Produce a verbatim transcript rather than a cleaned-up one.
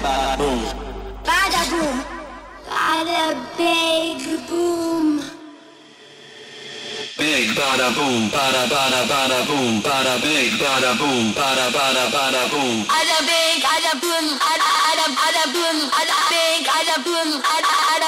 bada boom. Bada boom. Bada big boom. Big bada boom, bada bada bada boom, bada big bada boom, bada bada bada boom. Bada big, bada boom, bada bada boom, bada big, bada boom, bada